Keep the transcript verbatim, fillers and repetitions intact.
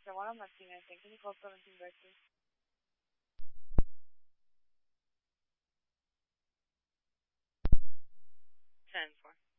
Sir one, I'm not seeing anything. Can you call seventeen back, please? ten four.